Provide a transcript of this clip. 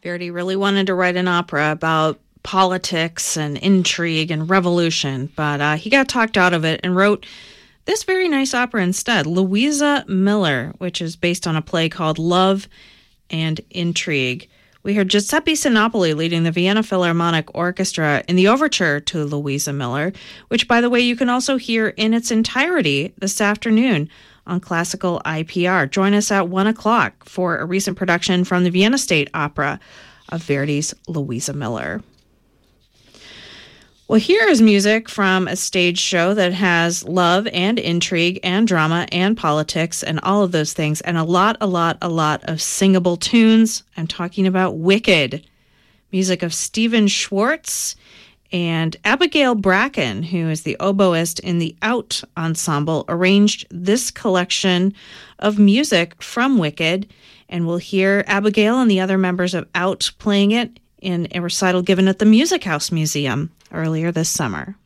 Verdi really wanted to write an opera about politics and intrigue and revolution, but he got talked out of it and wrote this very nice opera instead, Louisa Miller, which is based on a play called Love and Intrigue. We heard Giuseppe Sinopoli leading the Vienna Philharmonic Orchestra in the overture to Louisa Miller, which, by the way, you can also hear in its entirety this afternoon on Classical IPR. Join us at 1 o'clock for a recent production from the Vienna State Opera of Verdi's Louisa Miller. Well, here is music from a stage show that has love and intrigue and drama and politics and all of those things and a lot of singable tunes. I'm talking about Wicked, music of Stephen Schwartz and Abigail Bracken, who is the oboist in the Out Ensemble, arranged this collection of music from Wicked, and we'll hear Abigail and the other members of Out playing it in a recital given at the Music House Museum earlier this summer.